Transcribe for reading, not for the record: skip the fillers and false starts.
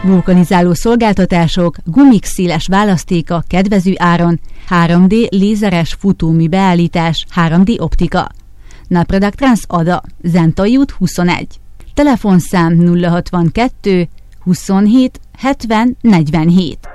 Vulkanizáló szolgáltatások, gumik széles választéka kedvező áron, 3D lézeres futómű beállítás, 3D optika. Napradak Trans Ada, Zentai út 21. Telefonszám 062 27 70 47.